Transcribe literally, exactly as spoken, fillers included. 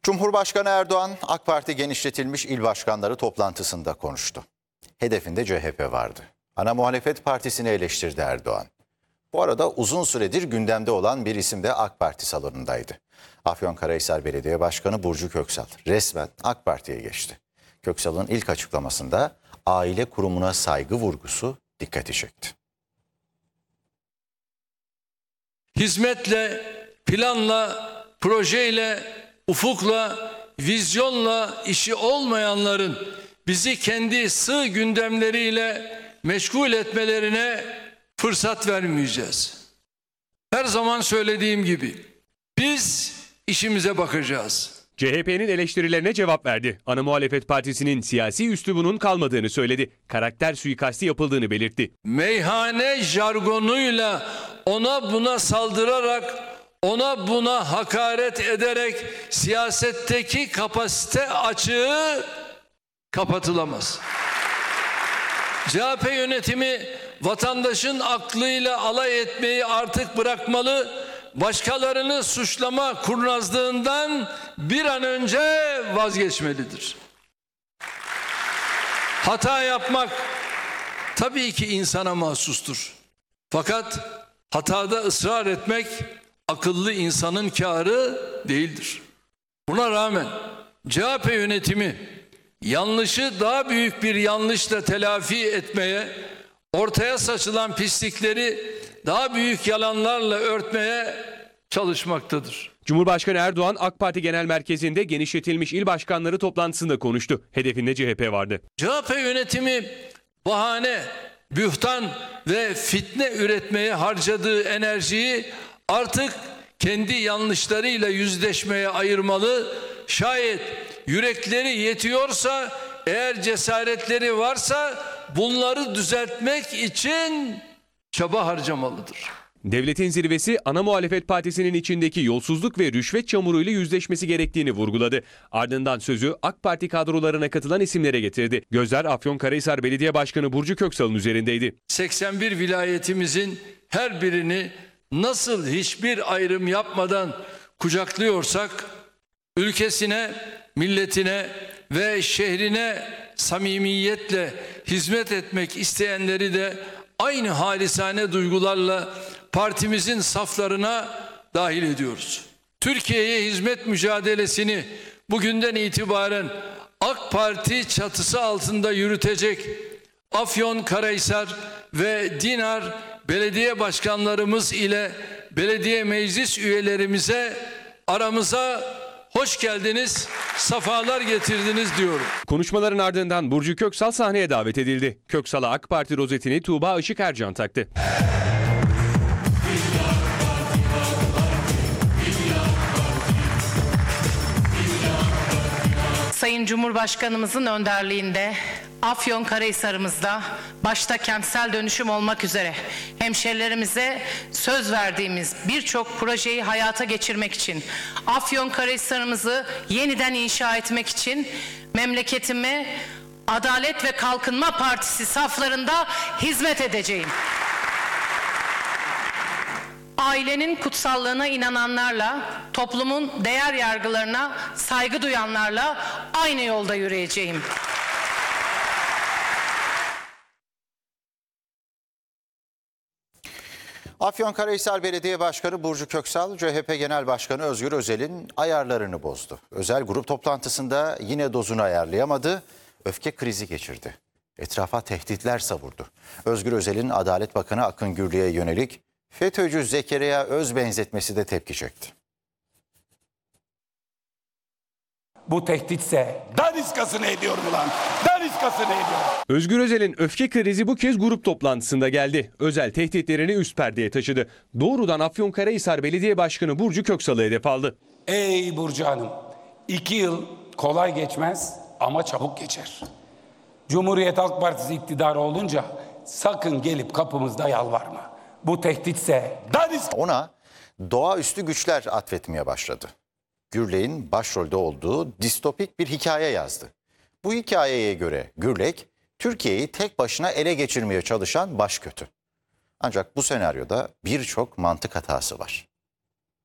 Cumhurbaşkanı Erdoğan, AK Parti genişletilmiş il başkanları toplantısında konuştu. Hedefinde C H P vardı. Ana muhalefet partisini eleştirdi Erdoğan. Bu arada uzun süredir gündemde olan bir isim de AK Parti salonundaydı. Afyonkarahisar Belediye Başkanı Burcu Köksal resmen AK Parti'ye geçti. Köksal'ın ilk açıklamasında aile kurumuna saygı vurgusu dikkati çekti. Hizmetle, planla, projeyle, ufukla, vizyonla işi olmayanların bizi kendi sığ gündemleriyle meşgul etmelerine fırsat vermeyeceğiz. Her zaman söylediğim gibi biz işimize bakacağız. C H P'nin eleştirilerine cevap verdi. Ana Muhalefet Partisi'nin siyasi üslubunun kalmadığını söyledi. Karakter suikasti yapıldığını belirtti. Meyhane jargonuyla ona buna saldırarak, ona buna hakaret ederek siyasetteki kapasite açığı kapatılamaz. C H P yönetimi vatandaşın aklıyla alay etmeyi artık bırakmalı, başkalarını suçlama kurnazlığından bir an önce vazgeçmelidir. Hata yapmak tabii ki insana mahsustur. Fakat hatada ısrar etmek akıllı insanın kârı değildir. Buna rağmen C H P yönetimi yanlışı daha büyük bir yanlışla telafi etmeye, ortaya saçılan pislikleri daha büyük yalanlarla örtmeye çalışmaktadır. Cumhurbaşkanı Erdoğan AK Parti Genel Merkezi'nde genişletilmiş il başkanları toplantısında konuştu. Hedefinde C H P vardı. C H P yönetimi bahane, bühtan ve fitne üretmeye harcadığı enerjiyi artık kendi yanlışlarıyla yüzleşmeye ayırmalı. Şayet yürekleri yetiyorsa, eğer cesaretleri varsa bunları düzeltmek için çaba harcamalıdır. Devletin zirvesi Ana Muhalefet Partisi'nin içindeki yolsuzluk ve rüşvet çamuruyla yüzleşmesi gerektiğini vurguladı. Ardından sözü AK Parti kadrolarına katılan isimlere getirdi. Gözler Afyonkarahisar Belediye Başkanı Burcu Köksal'ın üzerindeydi. seksen bir vilayetimizin her birini nasıl hiçbir ayrım yapmadan kucaklıyorsak, ülkesine, milletine ve şehrine samimiyetle hizmet etmek isteyenleri de aynı halisane duygularla partimizin saflarına dahil ediyoruz. Türkiye'ye hizmet mücadelesini bugünden itibaren AK Parti çatısı altında yürütecek Afyonkarahisar ve Dinar belediye başkanlarımız ile belediye meclis üyelerimize aramıza hoş geldiniz, safalar getirdiniz diyorum. Konuşmaların ardından Burcu Köksal sahneye davet edildi. Köksal'a AK Parti rozetini Tuğba Işık Ercan taktı. Sayın Cumhurbaşkanımızın önderliğinde Afyonkarahisar'ımızda başta kentsel dönüşüm olmak üzere hemşerilerimize söz verdiğimiz birçok projeyi hayata geçirmek için, Afyonkarahisar'ımızı yeniden inşa etmek için memleketime Adalet ve Kalkınma Partisi saflarında hizmet edeceğim. Ailenin kutsallığına inananlarla, toplumun değer yargılarına saygı duyanlarla aynı yolda yürüyeceğim. Afyonkarahisar Belediye Başkanı Burcu Köksal, C H P Genel Başkanı Özgür Özel'in ayarlarını bozdu. Özel grup toplantısında yine dozunu ayarlayamadı, öfke krizi geçirdi. Etrafa tehditler savurdu. Özgür Özel'in Adalet Bakanı Akın Gürlü'ye yönelik FETÖ'cü Zekeriya Öz benzetmesi de tepki çekti. Bu tehditse daniskasını ediyorum ulan. Daniskasını ediyorum. Özgür Özel'in öfke krizi bu kez grup toplantısında geldi. Özel tehditlerini üst perdeye taşıdı. Doğrudan Afyonkarahisar Belediye Başkanı Burcu Köksal'ı hedef aldı. Ey Burcu Hanım, iki yıl kolay geçmez ama çabuk geçer. Cumhuriyet Halk Partisi iktidarı olunca sakın gelip kapımızda yalvarma. Bu tehditse danisk... Ona doğaüstü güçler atfetmeye başladı. Gürlek'in başrolde olduğu distopik bir hikaye yazdı. Bu hikayeye göre Gürlek, Türkiye'yi tek başına ele geçirmeye çalışan başkötü. Ancak bu senaryoda birçok mantık hatası var.